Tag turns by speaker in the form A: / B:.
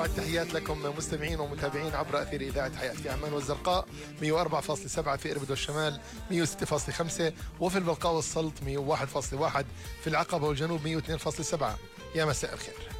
A: أروع التحيات لكم مستمعين ومتابعين عبر أثير إذاعة حياة في عمان والزرقاء 104.7، في إربد والشمال 106.5، وفي البلقاء والسلط 101.1، في العقبة والجنوب 102.7. يا مساء الخير.